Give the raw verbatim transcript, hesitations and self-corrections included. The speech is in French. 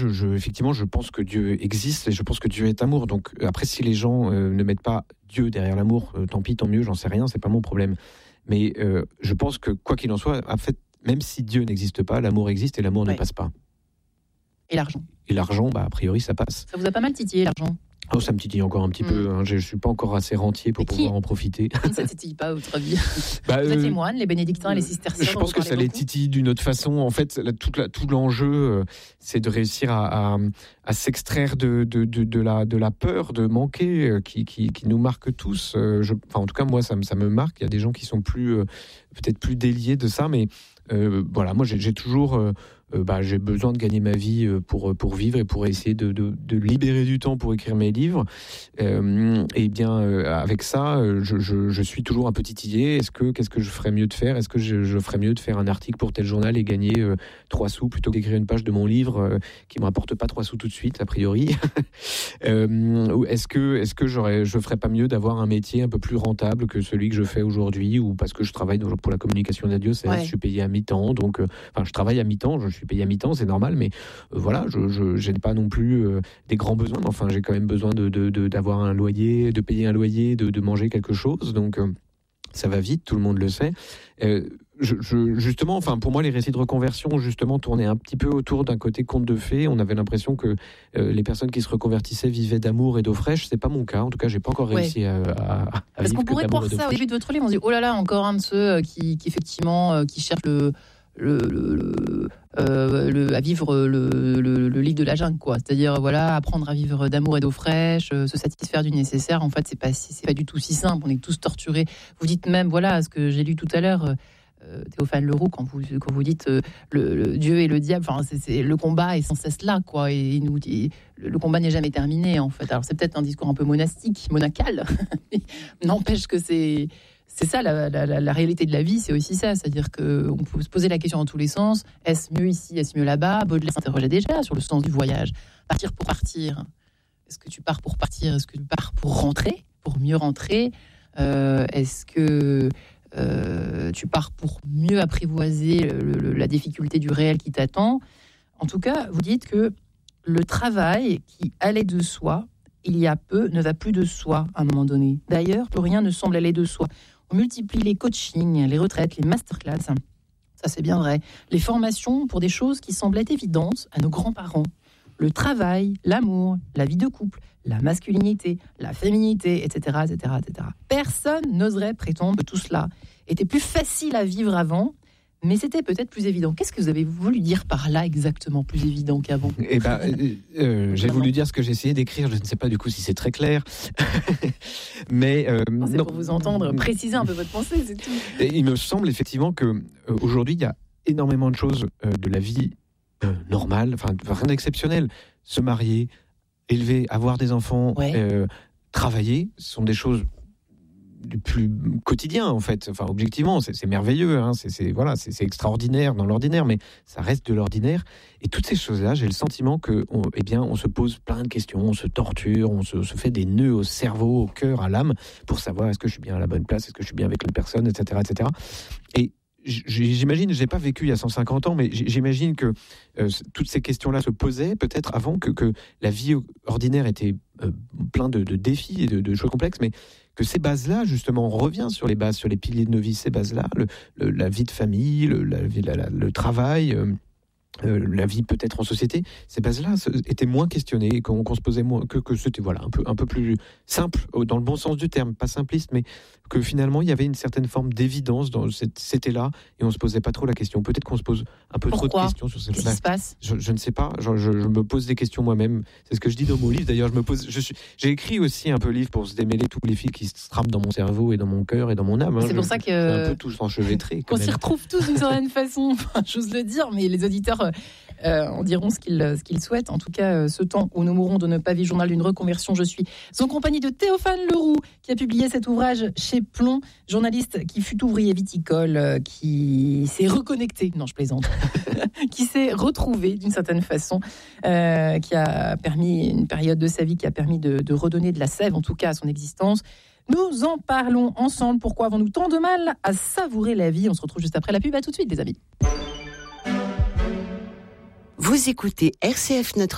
je, je, effectivement, je pense que Dieu existe et je pense que Dieu est amour. Donc après, si les gens euh, ne mettent pas Dieu derrière l'amour, euh, tant pis, tant mieux, j'en sais rien, c'est pas mon problème. Mais euh, je pense que quoi qu'il en soit, en fait, même si Dieu n'existe pas, l'amour existe et l'amour ouais. ne passe pas. Et l'argent. Et l'argent, bah, a priori, ça passe. Ça vous a pas mal titillé, l'argent ? Oh, ça me titille encore un petit mmh. peu. Hein. Je ne suis pas encore assez rentier pour pouvoir en profiter. Ça ne titille pas, votre avis bah, Vous êtes les moines, les bénédictins, euh, les cisterciens. Je pense que ça beaucoup. Les titille d'une autre façon. En fait, la, tout, la, tout l'enjeu, euh, c'est de réussir à, à, à s'extraire de, de, de, de, la, de la peur de manquer euh, qui, qui, qui nous marque tous. Euh, je, en tout cas, moi, ça, ça me marque. Il y a des gens qui sont plus, euh, peut-être plus déliés de ça, mais euh, voilà, moi, j'ai, j'ai toujours... Euh, Euh, bah, j'ai besoin de gagner ma vie euh, pour, pour vivre et pour essayer de, de, de libérer du temps pour écrire mes livres. Euh, et bien, euh, avec ça, euh, je, je, je suis toujours un peu titillé. Est-ce que, qu'est-ce que je ferais mieux de faire ? Est-ce que je, je ferais mieux de faire un article pour tel journal et gagner euh, trois sous plutôt qu'écrire une page de mon livre euh, qui ne me rapporte pas trois sous tout de suite, a priori ? euh, Est-ce que, est-ce que j'aurais, je ferais pas mieux d'avoir un métier un peu plus rentable que celui que je fais aujourd'hui, ou parce que je travaille pour la communication de la diocèse, ouais. je suis payé à mi-temps, donc, enfin, euh, je travaille à mi-temps, je Je suis payé à mi-temps, c'est normal, mais euh, voilà, je n'ai pas non plus euh, des grands besoins. Enfin, j'ai quand même besoin de, de, de, d'avoir un loyer, de payer un loyer, de, de manger quelque chose. Donc, euh, ça va vite, tout le monde le sait. Euh, je, je, justement, enfin, pour moi, les récits de reconversion, justement, tournaient un petit peu autour d'un côté conte de fées. On avait l'impression que euh, les personnes qui se reconvertissaient vivaient d'amour et d'eau fraîche. C'est pas mon cas. En tout cas, j'ai pas encore réussi ouais. à, à, à Parce vivre qu'on pourrait voir ça au début de votre livre. On se dit, oh là là, encore un de ceux qui, qui effectivement, euh, qui cherchent le... Le, le, le, euh, le, à vivre le, le, le lit de la jungle, quoi. C'est-à-dire, voilà, apprendre à vivre d'amour et d'eau fraîche, euh, se satisfaire du nécessaire. En fait, c'est pas, c'est pas du tout si simple. On est tous torturés. Vous dites même, voilà, ce que j'ai lu tout à l'heure, euh, Théophane Leroux, quand vous, quand vous dites euh, le, le Dieu et le diable, enfin, c'est, c'est, le combat est sans cesse là, quoi. Et il nous dit, le, le combat n'est jamais terminé, en fait. Alors, c'est peut-être un discours un peu monastique, monacal, mais n'empêche que c'est. C'est ça, la, la, la réalité de la vie, c'est aussi ça. C'est-à-dire qu'on peut se poser la question dans tous les sens. Est-ce mieux ici, est-ce mieux là-bas ? Baudelaire s'interrogeait déjà sur le sens du voyage. Partir pour partir. Est-ce que tu pars pour partir ? Est-ce que tu pars pour rentrer ? Pour mieux rentrer ? euh, Est-ce que euh, tu pars pour mieux apprivoiser le, le, la difficulté du réel qui t'attend ? En tout cas, vous dites que le travail qui allait de soi, il y a peu, ne va plus de soi à un moment donné. D'ailleurs, plus rien ne semble aller de soi. On multiplie les coachings, les retraites, les masterclass. Ça, c'est bien vrai. Les formations pour des choses qui semblaient évidentes à nos grands-parents. Le travail, l'amour, la vie de couple, la masculinité, la féminité, et cetera, et cetera, et cetera. Personne n'oserait prétendre que tout cela était plus facile à vivre avant, mais c'était peut-être plus évident. Qu'est-ce que vous avez voulu dire par là exactement, plus évident qu'avant ? Eh ben, euh, euh, j'ai voulu dire ce que j'ai essayé d'écrire. Je ne sais pas du coup si c'est très clair, mais euh, non, c'est non. pour vous entendre préciser un peu votre pensée, c'est tout. Et il me semble effectivement que euh, aujourd'hui il y a énormément de choses euh, de la vie euh, normale, enfin rien d'exceptionnel. Se marier, élever, avoir des enfants, ouais. euh, travailler, ce sont des choses du plus quotidien en fait, enfin objectivement c'est, c'est merveilleux, hein. c'est, c'est, voilà, c'est, c'est extraordinaire dans l'ordinaire, mais ça reste de l'ordinaire. Et toutes ces choses-là, j'ai le sentiment que, on, eh bien, on se pose plein de questions, on se torture, on se, se fait des nœuds au cerveau, au cœur, à l'âme, pour savoir est-ce que je suis bien à la bonne place, est-ce que je suis bien avec une personne, et cetera, et cetera. Et j'imagine, je n'ai pas vécu il y a cent cinquante ans, mais j'imagine que euh, toutes ces questions-là se posaient peut-être avant que, que la vie ordinaire était euh, plein de, de défis et de, de choses complexes, mais que ces bases-là, justement, on revient sur les bases, sur les piliers de nos vies, ces bases-là, le, le, la vie de famille, le, la, la, la, le travail, euh, euh, la vie peut-être en société, ces bases-là étaient moins questionnées, qu'on, qu'on se posait moins, que, que c'était voilà, un peu, un peu plus simple, dans le bon sens du terme, pas simpliste, mais que finalement, il y avait une certaine forme d'évidence dans cette, c'était là, et on ne se posait pas trop la question. Peut-être qu'on se pose un peu Pourquoi trop de questions sur cette Qu'est-ce qui se passe ? je, je ne sais pas, je, je, je me pose des questions moi-même. C'est ce que je dis dans mon livre. D'ailleurs, je me pose, je suis, j'ai écrit aussi un peu livre pour se démêler tous les fils qui se trament dans mon cerveau et dans mon cœur et dans mon âme. Hein. C'est je, pour ça que... C'est un peu tous enchevêtrés. Qu'on s'y retrouve tous d'une certaine façon, enfin, j'ose le dire, mais les auditeurs euh, en diront ce qu'ils, ce qu'ils souhaitent. En tout cas, euh, ce temps où nous mourrons de ne pas vivre, journal d'une reconversion, je suis en compagnie de Théophane Leroux, qui a publié cet ouvrage chez Plomb, journaliste qui fut ouvrier viticole, euh, qui s'est reconnecté, non je plaisante, qui s'est retrouvé d'une certaine façon, euh, qui a permis, une période de sa vie qui a permis de, de redonner de la sève, en tout cas à son existence. Nous en parlons ensemble. Pourquoi avons-nous tant de mal à savourer la vie ? On se retrouve juste après la pub. À tout de suite, les amis. Vous écoutez R C F Notre